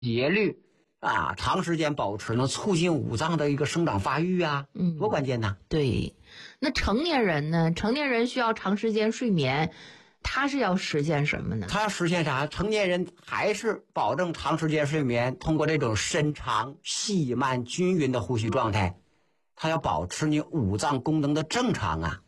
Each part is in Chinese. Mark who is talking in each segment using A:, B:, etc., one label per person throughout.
A: 节律啊，长时间保持能促进五脏的一个生长发育啊，多关键呐！
B: 对，那成年人呢？成年人需要长时间睡眠，他是要实现什么呢？
A: 他要实现啥？成年人还是保证长时间睡眠，通过这种深长、细慢、均匀的呼吸状态，他要保持你五脏功能的正常啊。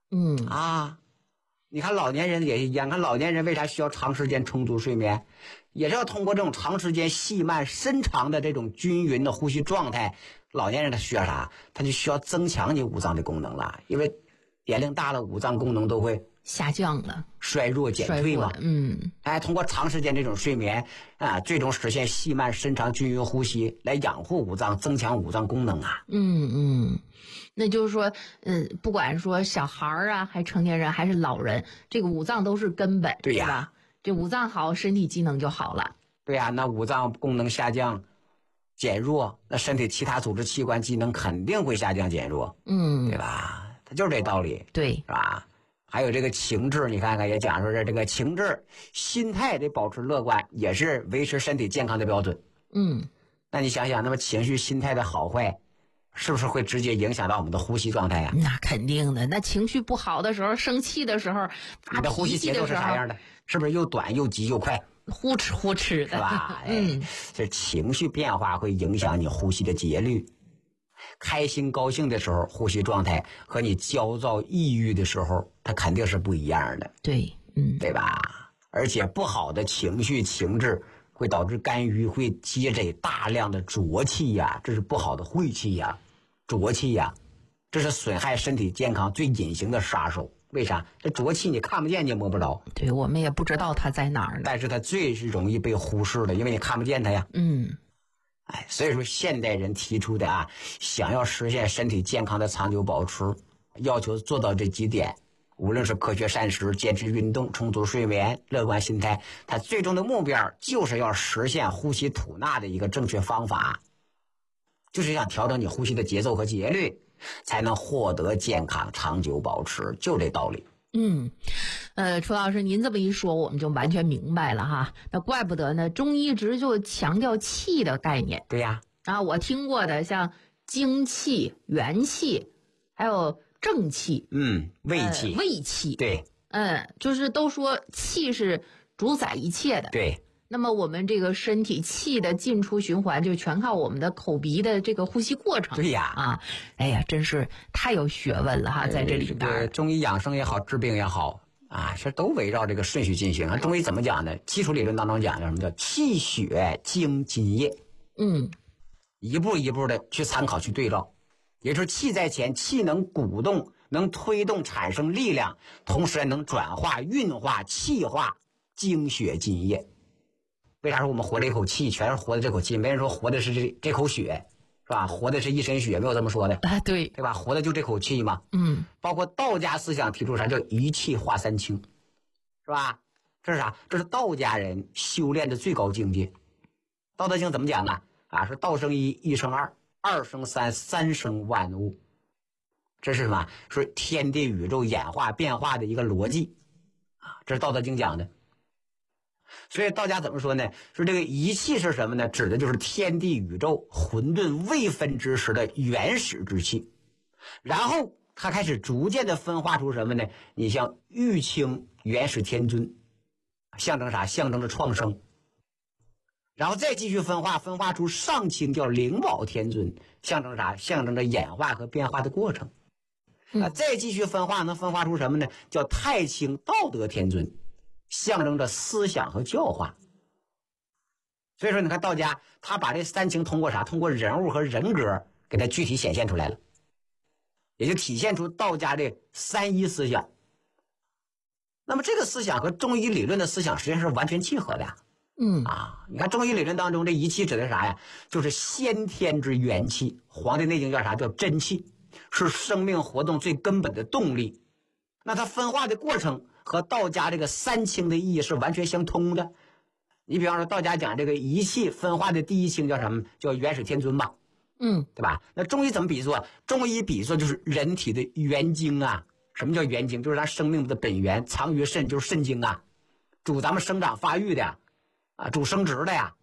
A: 你看老年人也一样，看老年人为啥需要长时间充足睡眠，也是要通过这种长时间细慢深长的这种均匀的呼吸状态。老年人他需要啥？他就需要增强你五脏的功能了，因为年龄大了，五脏功能都会
B: 下降了，
A: 衰弱减退嘛。通过长时间这种睡眠啊，最终实现细慢深长均匀呼吸，来养护五脏，增强五脏功能啊。
B: 那就是说，不管说小孩啊，还成年人还是老人，这个五脏都是根本，
A: 对呀，
B: 吧？这五脏好，身体机能就好了。
A: 对呀，那五脏功能下降、减弱，那身体其他组织器官机能肯定会下降减弱，对吧？它就是这道理，
B: 对，
A: 是吧？还有这个情志，你看看也讲说这个情志、心态得保持乐观，也是维持身体健康的标准。那你想想，那么情绪、心态的好坏，是不是会直接影响到我们的呼吸状态呀？
B: 那肯定的。那情绪不好的时候，生气的时候，
A: 你的呼吸节奏是啥样的？是不是又短又急又快？
B: 呼哧呼哧的，
A: 是吧？这情绪变化会影响你呼吸的节律。开心高兴的时候，呼吸状态和你焦躁抑郁的时候，它肯定是不一样的。
B: 对，
A: 对吧？而且不好的情绪情志会导致肝郁，会积累大量的浊气呀，这是不好的晦气呀、浊气呀，这是损害身体健康最隐形的杀手。为啥？这浊气你看不见，你也摸不着。
B: 对，我们也不知道它在哪儿呢。
A: 但是它最是容易被忽视的，因为你看不见它呀。所以说现代人提出的想要实现身体健康的长久保持，要求做到这几点，无论是科学膳食、坚持运动、充足睡眠、乐观心态，它最终的目标就是要实现呼吸吐纳的一个正确方法，就是想调整你呼吸的节奏和节律，才能获得健康长久保持，就这道理。
B: 楚老师，您这么一说，我们就完全明白了哈。那怪不得呢，中医一直就强调气的概念。
A: 对呀，
B: 我听过的像精气、元气，还有正气，
A: 胃气，
B: 胃气，
A: 对，
B: 就是都说气是主宰一切的。
A: 对。
B: 那么我们这个身体气的进出循环，就全靠我们的口鼻的这个呼吸过程。
A: 对呀，
B: 哎呀，真是太有学问了哈，在这里边。
A: 中医养生也好，治病也好这都围绕这个顺序进行。中医怎么讲呢？基础理论当中讲叫什么？叫气血精津液。一步一步的去参考去对照，也就是气在前，气能鼓动，能推动产生力量，同时能转化运化气化精血津液。为啥说我们活这一口气全是活的这口气？没人说活的是这口血，是吧？活的是一身血，没有这么说的。
B: 对
A: 吧？活的就这口气嘛。包括道家思想提出啥叫一气化三清，是吧？这是啥？这是道家人修炼的最高境界。道德经怎么讲呢？是道生一，一生二，二生三，三生万物。这是什么？是天地宇宙演化变化的一个逻辑这是道德经讲的。所以道家怎么说呢？说这个一气是什么呢？指的就是天地宇宙混沌未分之时的原始之气，然后它开始逐渐的分化出什么呢？你像玉清原始天尊，象征啥？象征着创生。然后再继续分化出上清叫灵宝天尊，象征啥？象征着演化和变化的过程。再继续分化，能分化出什么呢？叫太清道德天尊，象征着思想和教化。所以说你看道家他把这三清通过啥？通过人物和人格给它具体显现出来了，也就体现出道家的三一思想。那么这个思想和中医理论的思想实际上是完全契合的你看中医理论当中这一气指的是啥呀？就是先天之元气，黄帝内经叫啥？叫真气，是生命活动最根本的动力。那它分化的过程和道家这个三清的意义是完全相通的。你比方说道家讲这个一气分化的第一清叫什么？叫元始天尊吧，对吧？那中医怎么比作？中医比作就是人体的元精什么叫元精？就是咱生命的本源，藏于肾，就是肾精主咱们生长发育的主生殖的